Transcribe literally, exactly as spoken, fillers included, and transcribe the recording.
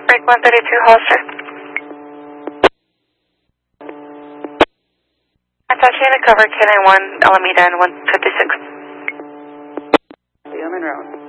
Break one thirty-two, Hollister. Attaching to cover K nine one, Alameda and one fifty-six. I'm en route.